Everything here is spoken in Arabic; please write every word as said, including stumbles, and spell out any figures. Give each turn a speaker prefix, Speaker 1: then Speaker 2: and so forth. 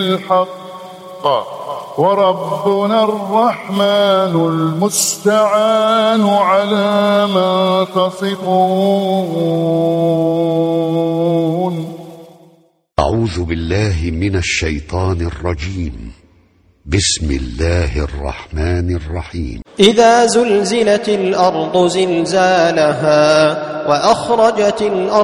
Speaker 1: الحق وربنا الرحمن المستعان على ما تصفون.
Speaker 2: أعوذ بالله من الشيطان الرجيم. بسم الله الرحمن الرحيم.
Speaker 3: إذا زلزلت الأرض زلزالها وأخرجت الأرض